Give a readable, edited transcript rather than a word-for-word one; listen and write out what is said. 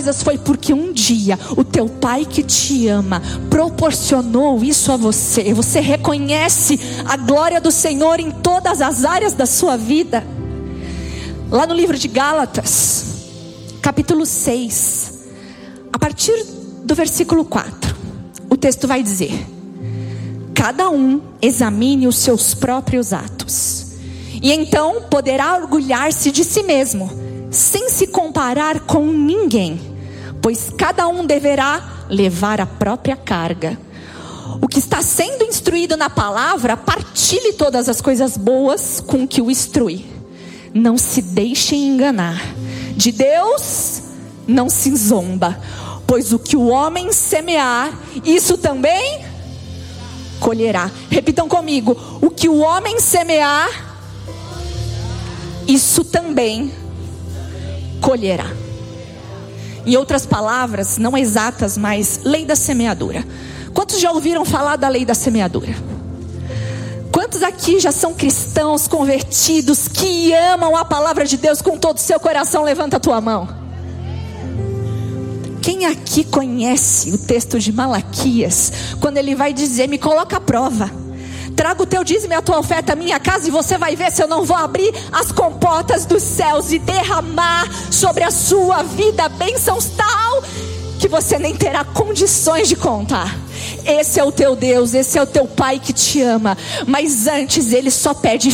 Foi porque um dia o teu pai que te ama proporcionou isso a você. Você reconhece a glória do Senhor em todas as áreas da sua vida. Lá no livro de Gálatas, capítulo 6, a partir do versículo 4, o texto vai dizer: cada um examine os seus próprios atos, e então poderá orgulhar-se de si mesmo, sem se comparar com ninguém, pois cada um deverá levar a própria carga. O que está sendo instruído na palavra, partilhe todas as coisas boas com que o instrui. Não se deixem enganar. De Deus não se zomba, pois o que o homem semear, isso também colherá. Repitam comigo: o que o homem semear, isso também colherá. Em outras palavras, não exatas, mas lei da semeadura. Quantos já ouviram falar da lei da semeadura? Quantos aqui já são cristãos convertidos, que amam a palavra de Deus com todo o seu coração? Levanta a tua mão. Quem aqui conhece o texto de Malaquias, quando ele vai dizer: me coloca à prova, traga o teu dízimo e a tua oferta à minha casa, e você vai ver se eu não vou abrir as comportas dos céus e derramar sobre a sua vida bênçãos tal que você nem terá condições de contar. Esse é o teu Deus, esse é o teu Pai que te ama. Mas antes ele só pede